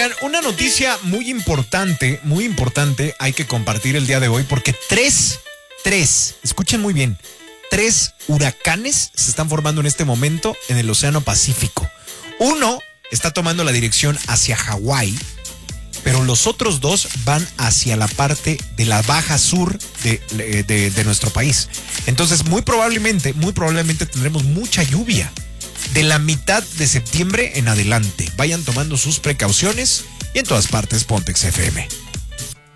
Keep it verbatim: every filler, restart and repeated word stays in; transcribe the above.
Oigan, una noticia muy importante, muy importante hay que compartir el día de hoy porque tres, tres, escuchen muy bien, tres huracanes se están formando en este momento en el Océano Pacífico. Uno está tomando la dirección hacia Hawái, pero los otros dos van hacia la parte de la baja sur de, de, de nuestro país. Entonces, muy probablemente, muy probablemente tendremos mucha lluvia de la mitad de septiembre en adelante. Vayan tomando sus precauciones y en todas partes Pontex F M.